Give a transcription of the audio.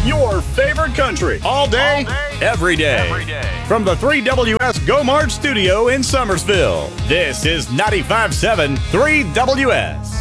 Your favorite country. All day, every day. From the 3WS Go March studio in Summersville, this is 95.7 3WS.